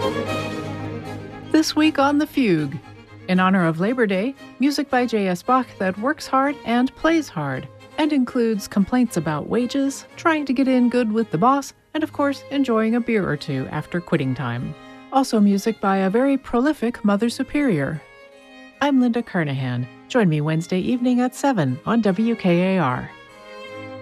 This week on The Fugue, in honor of Labor Day, music by J.S. Bach that works hard and plays hard, and includes complaints about wages, trying to get in good with the boss, and of course, enjoying a beer or two after quitting time. Also music by a very prolific Mother Superior. I'm Linda Carnahan. Join me Wednesday evening at 7 on WKAR.